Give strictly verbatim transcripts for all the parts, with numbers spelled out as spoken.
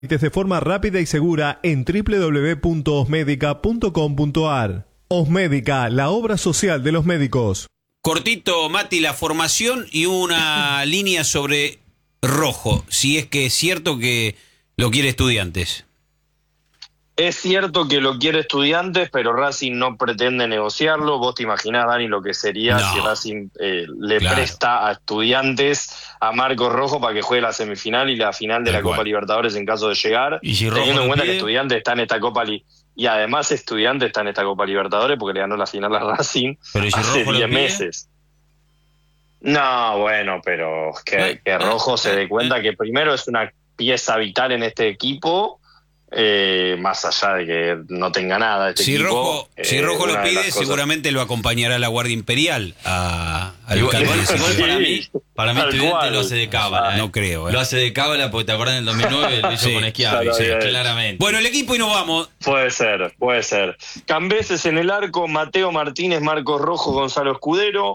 de forma rápida y segura en doble u doble u doble u punto osmédica punto com punto a r. Osmédica, la obra social de los médicos. Cortito, Mati, la formación y una línea sobre Rojo, si es que es cierto que lo quiere Estudiantes. Es cierto que lo quiere Estudiantes, pero Racing no pretende negociarlo. Vos te imaginás, Dani, lo que sería no. si Racing eh, le claro. presta a Estudiantes a Marcos Rojo para que juegue la semifinal y la final de Tal la Copa cual. Libertadores en caso de llegar. ¿Y si teniendo en cuenta pide? que Estudiantes está en esta Copa Li- y además Estudiantes está en esta Copa Libertadores porque le ganó la final a Racing pero si hace diez meses. No, bueno, pero que, que Rojo se dé cuenta que primero es una pieza vital en este equipo. Eh, más allá de que no tenga nada este si equipo, Rojo, eh, si Rojo lo pide, cosas... seguramente lo acompañará la Guardia Imperial a, al igual, igual, igual sí, para mí, para mí Estudiantes cual. lo hace de cábala. Ah, no creo, eh. Lo hace de cábala porque te acordás en el dos mil nueve lo hizo sí, con Schiavi, claro, sí, bien. claramente. Bueno, el equipo y nos vamos. Puede ser, puede ser. Cambeses en el arco, Mateo Martínez, Marcos Rojo, Gonzalo Escudero,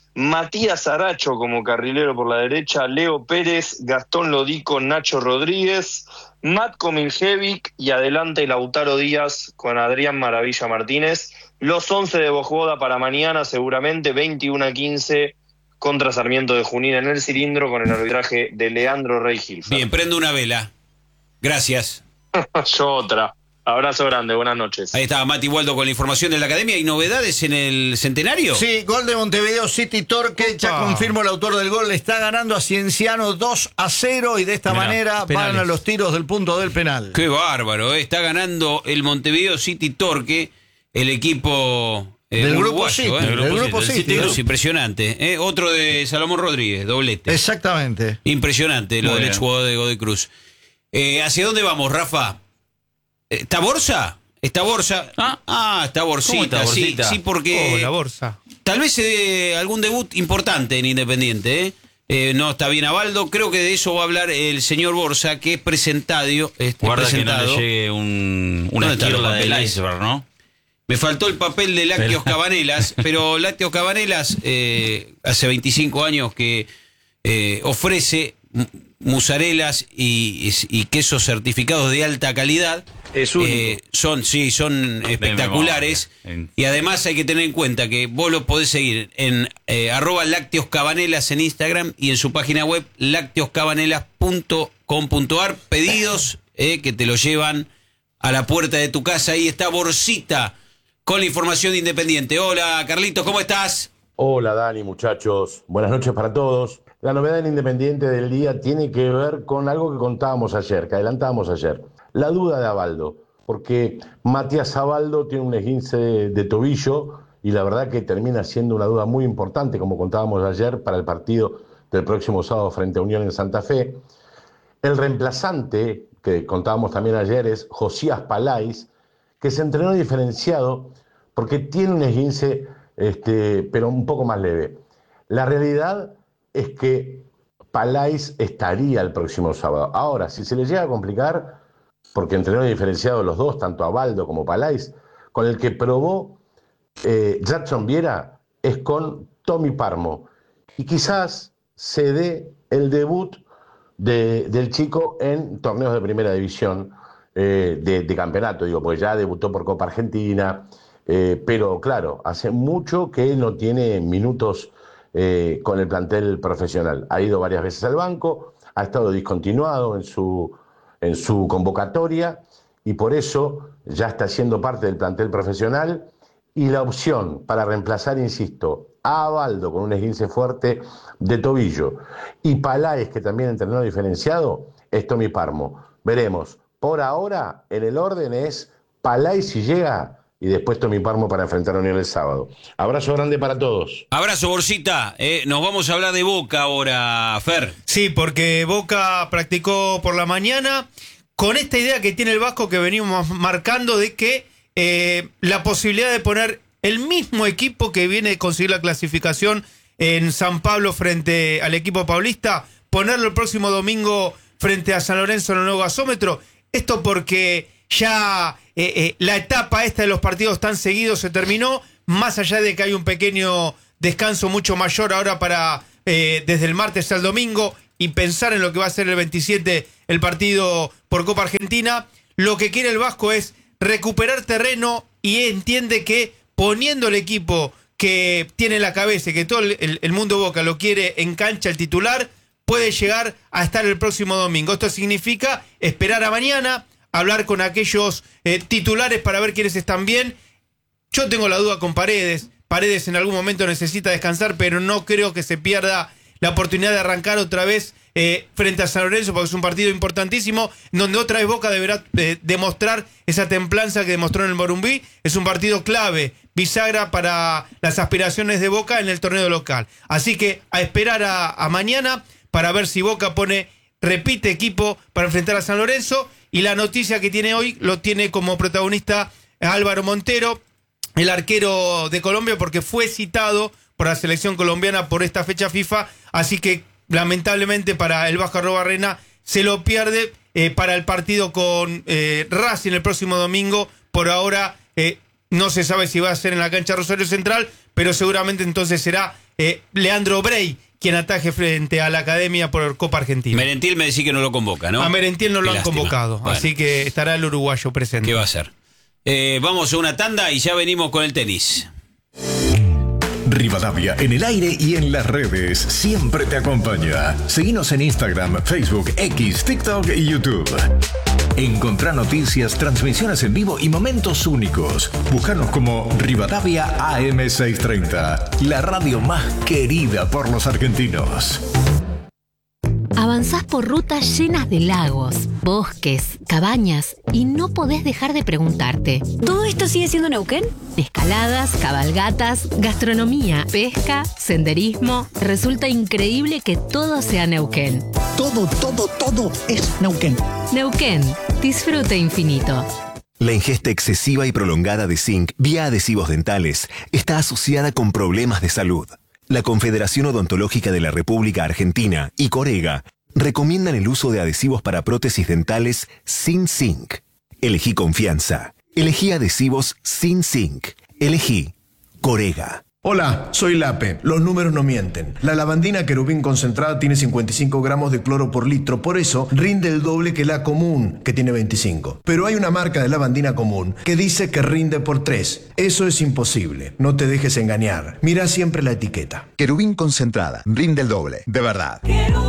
Matías Aracho como carrilero por la derecha, Leo Pérez, Gastón Lodico, Nacho Rodríguez, Matko Miljevic y adelante Lautaro Díaz con Adrián Maravilla Martínez. Los once de Bojboda para mañana seguramente, veintiuno a quince contra Sarmiento de Junín en el cilindro con el arbitraje de Leandro Rey Gilfer. Bien, prendo una vela. Gracias. Yo otra. Abrazo grande, buenas noches. Ahí estaba Mati Waldo con la información de la academia. ¿Y novedades en el centenario? Sí, gol de Montevideo City Torque. Ya confirmó el autor del gol. Le está ganando a Cienciano dos a cero y de esta Mirá, manera penales. Van a los tiros del punto del penal. Qué bárbaro, ¿eh? Está ganando el Montevideo City Torque, el equipo eh, del uruguayo, grupo City. ¿eh? Del grupo, grupo City. City. Es impresionante. ¿eh? Otro de Salomón Rodríguez, doblete. Exactamente. Impresionante lo Muy del bien. exjugador de Godoy Cruz. Eh, ¿Hacia dónde vamos, Rafa? ¿Está Borsa? ¿Está Borsa? Ah, ah está Borsita. está Borsita? Sí, sí, porque Oh, la Borsa. tal vez se dé algún debut importante en Independiente, ¿eh? Eh, no está bien Abaldo, creo que de eso va a hablar el señor Borsa, que es presentado. Este, Guarda presentado. que no le llegue un, una ¿Dónde están esquirla los del papeles? iceberg, ¿no? Me faltó el papel de Lácteos Pero- Cabanelas, pero Lácteos Cabanelas eh, hace veinticinco años que eh, ofrece musarelas y, y, y quesos certificados de alta calidad. Es único. Eh, son, sí, son espectaculares. memoria. Y además hay que tener en cuenta que vos lo podés seguir en eh, arroba lácteos cabanelas en Instagram y en su página web lácteos cabanelas punto com punto a r. Pedidos eh, que te lo llevan a la puerta de tu casa. Ahí está Borsita con la información de Independiente. Hola, Carlitos, ¿cómo estás? Hola Dani, muchachos. Buenas noches para todos. La novedad en Independiente del día tiene que ver con algo que contábamos ayer, que adelantábamos ayer. La duda de Abaldo, porque Matías Abaldo tiene un esguince de, de tobillo y la verdad que termina siendo una duda muy importante, como contábamos ayer, para el partido del próximo sábado frente a Unión en Santa Fe. El reemplazante, que contábamos también ayer, es Josías Palais, que se entrenó diferenciado porque tiene un esguince, este, pero un poco más leve. La realidad es que Palais estaría el próximo sábado. Ahora, si se le llega a complicar, porque entrenó diferenciado los dos, tanto Abaldo como Palais, con el que probó eh, Jackson Viera es con Tommy Parmo. Y quizás se dé el debut de, del chico en torneos de primera división, eh, de, de campeonato, digo, pues ya debutó por Copa Argentina, eh, pero claro, hace mucho que no tiene minutos eh, con el plantel profesional. Ha ido varias veces al banco, ha estado discontinuado en su, en su convocatoria y por eso ya está siendo parte del plantel profesional y la opción para reemplazar, insisto, a Abaldo con un esguince fuerte de tobillo y Palais, que también entrenó diferenciado, es Tommy Parmo. Veremos. Por ahora, en el orden es Palais si llega y después Tommy Parmo para enfrentar a Unión el sábado. Abrazo grande para todos. Abrazo, Borsita. Eh, nos vamos a hablar de Boca ahora, Fer. Sí, porque Boca practicó por la mañana con esta idea que tiene el Vasco que venimos marcando de que eh, la posibilidad de poner el mismo equipo que viene de conseguir la clasificación en San Pablo frente al equipo paulista, ponerlo el próximo domingo frente a San Lorenzo en el nuevo gasómetro. Esto porque ya eh, eh, la etapa esta de los partidos tan seguidos se terminó, más allá de que hay un pequeño descanso mucho mayor ahora para eh, desde el martes al domingo y pensar en lo que va a ser el veintisiete el partido por Copa Argentina. Lo que quiere el Vasco es recuperar terreno y entiende que poniendo el equipo que tiene la cabeza y que todo el, el mundo Boca lo quiere en cancha el titular, puede llegar a estar el próximo domingo. Esto significa esperar a mañana, hablar con aquellos eh, titulares para ver quiénes están bien. Yo tengo la duda con Paredes. Paredes en algún momento necesita descansar, pero no creo que se pierda la oportunidad de arrancar otra vez eh, frente a San Lorenzo, porque es un partido importantísimo, donde otra vez Boca deberá eh, demostrar esa templanza que demostró en el Morumbí. Es un partido clave, bisagra para las aspiraciones de Boca en el torneo local. Así que a esperar a, a mañana para ver si Boca pone, repite equipo para enfrentar a San Lorenzo. Y la noticia que tiene hoy lo tiene como protagonista Álvaro Montero, el arquero de Colombia, porque fue citado por la selección colombiana por esta fecha FIFA, así que lamentablemente para el Vasco Arrobarrena se lo pierde eh, para el partido con eh, Racing el próximo domingo. Por ahora eh, no se sabe si va a ser en la cancha Rosario Central, pero seguramente entonces será eh, Leandro Brey quien ataje frente a la Academia por Copa Argentina. Merentiel me decía que no lo convoca, ¿no? A Merentiel no Qué lo han lástima. convocado, Bueno. así que estará el uruguayo presente. ¿Qué va a hacer? Eh, vamos a una tanda y ya venimos con el tenis. Rivadavia en el aire y en las redes siempre te acompaña. Seguinos en Instagram, Facebook, X, TikTok y YouTube. Encontrá noticias, transmisiones en vivo y momentos únicos. Búscanos como Rivadavia A M seiscientos treinta, la radio más querida por los argentinos. Avanzás por rutas llenas de lagos, bosques, cabañas y no podés dejar de preguntarte: ¿todo esto sigue siendo Neuquén? Escaladas, cabalgatas, gastronomía, pesca, senderismo. Resulta increíble que todo sea Neuquén. Todo, todo, todo es Neuquén. Neuquén, disfrute infinito. La ingesta excesiva y prolongada de zinc vía adhesivos dentales está asociada con problemas de salud. La Confederación Odontológica de la República Argentina y Corega recomiendan el uso de adhesivos para prótesis dentales sin zinc. Elegí confianza. Elegí adhesivos sin zinc. Elegí Corega. Hola, soy Lape. Los números no mienten. La lavandina querubín concentrada tiene cincuenta y cinco gramos de cloro por litro, por eso rinde el doble que la común, que tiene veinticinco. Pero hay una marca de lavandina común que dice que rinde por tres. Eso es imposible. No te dejes engañar. Mira siempre la etiqueta. Querubín concentrada, rinde el doble, de verdad.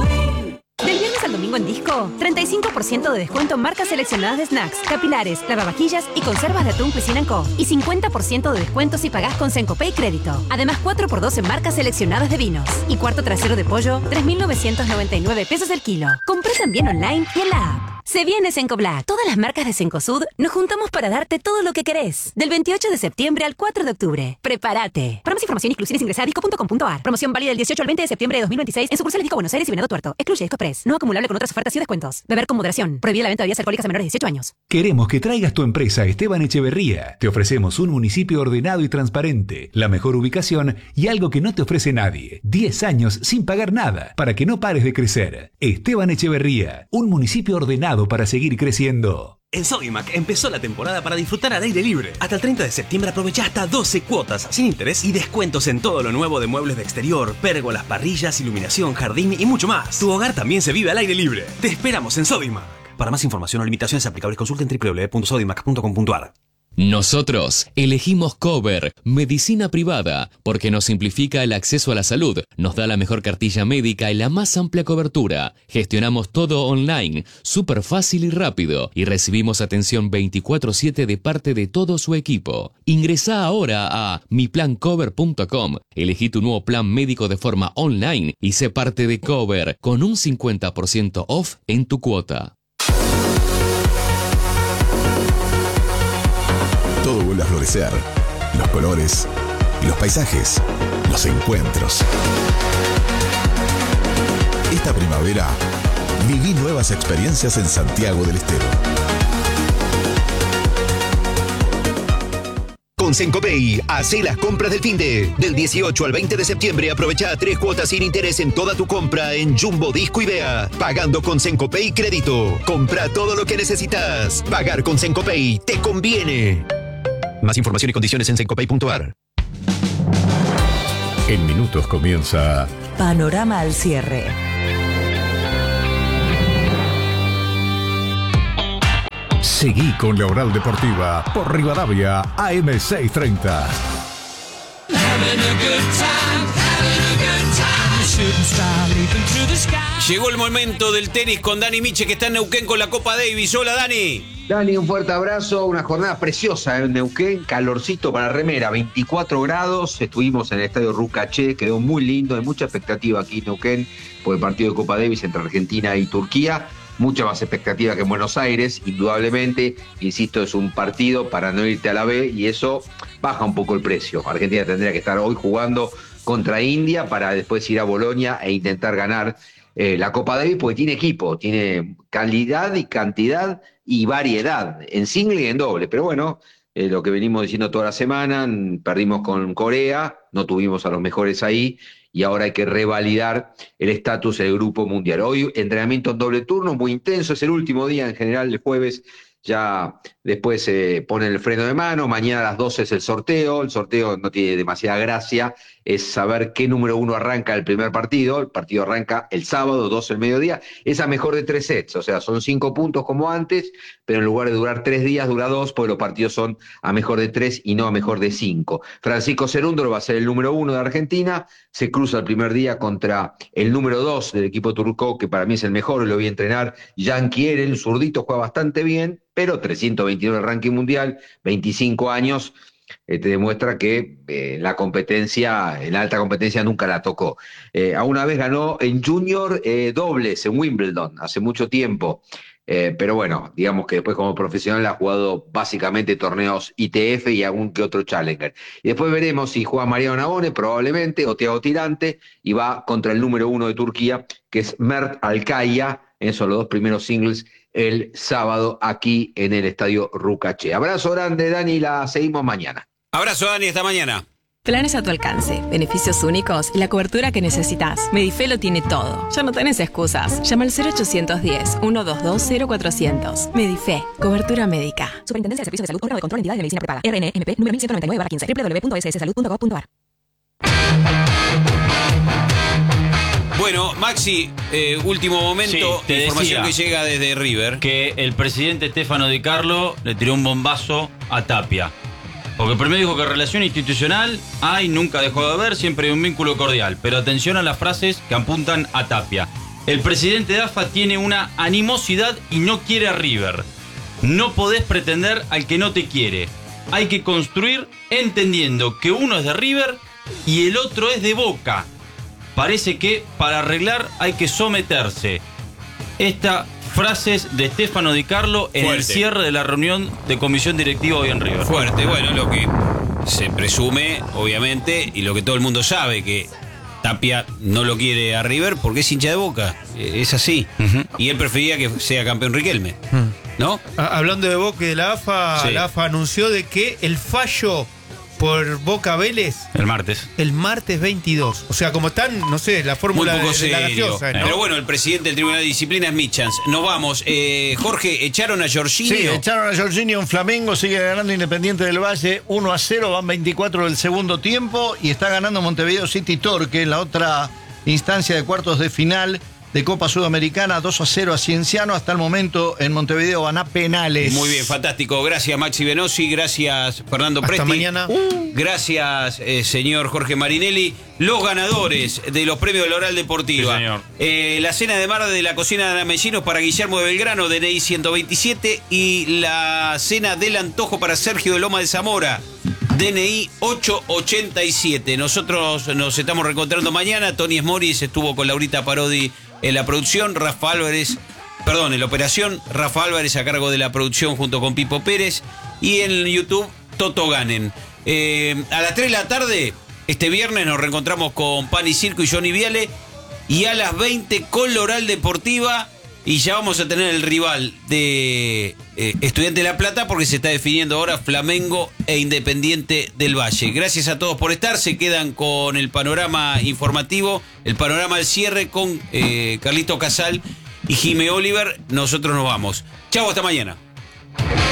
Del viernes al domingo en Disco, treinta y cinco por ciento de descuento en marcas seleccionadas de snacks, capilares, lavavajillas y conservas de atún Cuisine and Co. Y cincuenta por ciento de descuento si pagás con Sencopay Crédito. Además, cuatro por dos en marcas seleccionadas de vinos. Y cuarto trasero de pollo, tres mil novecientos noventa y nueve pesos el kilo. Compré también online y en la app. Se viene Senco Black. Todas las marcas de Cencosud nos juntamos para darte todo lo que querés. Del veintiocho de septiembre al cuatro de octubre. Prepárate. Para más información y exclusiones ingresa a disco punto com punto ar. Promoción válida del dieciocho al veinte de septiembre de dos mil veintiséis en sucursales Disco Buenos Aires y Venado Tuerto. Excluye Disco Express. No acumulable con otras ofertas y descuentos. Beber con moderación. Prohibida la venta de bebidas alcohólicas a menores de dieciocho años. Queremos que traigas tu empresa a Esteban Echeverría. Te ofrecemos un municipio ordenado y transparente, la mejor ubicación y algo que no te ofrece nadie. diez años sin pagar nada para que no pares de crecer. Esteban Echeverría, un municipio ordenado para seguir creciendo. En Sodimac empezó la temporada para disfrutar al aire libre. Hasta el treinta de septiembre aprovecha hasta doce cuotas sin interés y descuentos en todo lo nuevo de muebles de exterior, pérgolas, parrillas, iluminación, jardín y mucho más. Tu hogar también se vive al aire libre. Te esperamos en Sodimac. Para más información o limitaciones aplicables consulta en doble u doble u doble u punto sodimac punto com punto ar. Nosotros elegimos Cover, medicina privada, porque nos simplifica el acceso a la salud, nos da la mejor cartilla médica y la más amplia cobertura. Gestionamos todo online, súper fácil y rápido, y recibimos atención veinticuatro siete de parte de todo su equipo. Ingresá ahora a mi plan cover punto com, elegí tu nuevo plan médico de forma online y sé parte de Cover, con un cincuenta por ciento off en tu cuota. Todo vuelve a florecer. Los colores, los paisajes, los encuentros. Esta primavera, viví nuevas experiencias en Santiago del Estero. Con Sencopay, hacé las compras del finde. Del dieciocho al veinte de septiembre, aprovecha tres cuotas sin interés en toda tu compra en Jumbo, Disco y Bea. Pagando con Sencopay Crédito. Compra todo lo que necesitas. Pagar con Sencopay te conviene. Más información y condiciones en sencopay punto ar. En minutos comienza Panorama al cierre. Seguí con la Oral Deportiva por Rivadavia A M seiscientos treinta. Llegó el momento del tenis con Dani Miche, que está en Neuquén con la Copa Davis. Hola, Dani. Dani, un fuerte abrazo. Una jornada preciosa en Neuquén. Calorcito para remera, veinticuatro grados. Estuvimos en el estadio Rucaché, quedó muy lindo. Hay mucha expectativa aquí en Neuquén por el partido de Copa Davis entre Argentina y Turquía. Mucha más expectativa que en Buenos Aires, indudablemente. Insisto, es un partido para no irte a la B y eso baja un poco el precio. Argentina tendría que estar hoy jugando contra India para después ir a Bolonia e intentar ganar eh, la Copa Davis, porque tiene equipo, tiene calidad y cantidad y variedad en single y en doble. Pero bueno, eh, lo que venimos diciendo toda la semana, perdimos con Corea, no tuvimos a los mejores ahí, y ahora hay que revalidar el estatus del grupo mundial. Hoy entrenamiento en doble turno, muy intenso, es el último día en general, el jueves ya después se eh, pone el freno de mano, mañana a las doce es el sorteo, el sorteo no tiene demasiada gracia, es saber qué número uno arranca el primer partido, el partido arranca el sábado, doce del mediodía, es a mejor de tres sets, o sea, son cinco puntos como antes, pero en lugar de durar tres días, dura dos, porque los partidos son a mejor de tres y no a mejor de cinco. Francisco Cerúndolo va a ser el número uno de Argentina, se cruza el primer día contra el número dos del equipo turco, que para mí es el mejor, lo voy a entrenar, Jan Kieren, el zurdito juega bastante bien, pero trescientos veintiuno en el ranking mundial, veinticinco años, eh, te demuestra que eh, la competencia, en la alta competencia nunca la tocó. Eh, a una vez ganó en junior eh, dobles en Wimbledon, hace mucho tiempo, eh, pero bueno, digamos que después como profesional ha jugado básicamente torneos I T F y algún que otro Challenger. Y después veremos si juega Mariano Navone, probablemente, o Thiago Tirante, y va contra el número uno de Turquía, que es Mert Alkaya, en esos los dos primeros singles, el sábado aquí en el estadio Rucaché. Abrazo grande, Dani, la seguimos mañana. Abrazo, Dani, hasta mañana. Planes a tu alcance, beneficios únicos y la cobertura que necesitas. Medife lo tiene todo. Ya no tenés excusas. Llama al cero ochocientos diez, ciento veintidós, cero cuatrocientos. Medife, cobertura médica. Superintendencia de Servicios de Salud, órgano de control, entidad de medicina prepaga. R N M P número mil ciento noventa y nueve barra quince. doble u doble u doble u punto s s salud punto gov punto a r. Bueno, Maxi, eh, último momento, Sí, información decía que llega desde River. Que el presidente Stefano Di Carlo le tiró un bombazo a Tapia. Porque primero dijo que relación institucional hay, nunca dejó de haber, siempre hay un vínculo cordial. Pero atención a las frases que apuntan a Tapia. El presidente de A F A tiene una animosidad y no quiere a River. No podés pretender al que no te quiere. Hay que construir entendiendo que uno es de River y el otro es de Boca. Parece que para arreglar hay que someterse. Estas frases de Stefano Di Carlo en Fuerte. el cierre de la reunión de comisión directiva hoy en River. Fuerte, bueno, lo que se presume, obviamente, y lo que todo el mundo sabe, que Tapia no lo quiere a River porque es hincha de Boca. Eh, Es así. Uh-huh. Y él prefería que sea campeón Riquelme. Uh-huh. ¿No? Hablando de Boca y de la A F A, sí. La A F A anunció de que el fallo por Boca Vélez el martes el martes veintidós, o sea, como están, no sé, la fórmula de, de la gaseosa, ¿no? Pero bueno, el presidente del Tribunal de Disciplina es Michans. Nos vamos. Eh, Jorge, echaron a Jorginho. Sí, echaron a Jorginho en Flamengo, sigue ganando Independiente del Valle uno a cero, van veinticuatro del segundo tiempo y está ganando Montevideo City Torque en la otra instancia de cuartos de final de Copa Sudamericana, dos a cero a Cienciano. Hasta el momento en Montevideo van a penales. Muy bien, fantástico. Gracias, Maxi Venosi. Gracias, Fernando Presti. Hasta mañana. Uh. Gracias, eh, señor Jorge Marinelli. Los ganadores de los premios de la Oral Deportiva. Sí, señor. Eh, la cena de mar de la cocina de Amellinos para Guillermo de Belgrano, D N I ciento veintisiete. Y la cena del antojo para Sergio de Loma de Zamora, D N I ochocientos ochenta y siete. Nosotros nos estamos reencontrando mañana. Tony Smoris estuvo con Laurita Parodi en la producción, Rafa Álvarez, perdón, en la operación, Rafa Álvarez a cargo de la producción junto con Pipo Pérez, y en YouTube, Toto Ganen. Eh, a las tres de la tarde, este viernes, nos reencontramos con Pan y Circo y Johnny Viale, y a las veinte con la Oral Deportiva, y ya vamos a tener el rival de eh, Estudiante de La Plata, porque se está definiendo ahora Flamengo e Independiente del Valle. Gracias a todos por estar, se quedan con el panorama informativo, el panorama del cierre con eh, Carlito Casal y Jimé Oliver. Nosotros nos vamos. Chau, hasta mañana.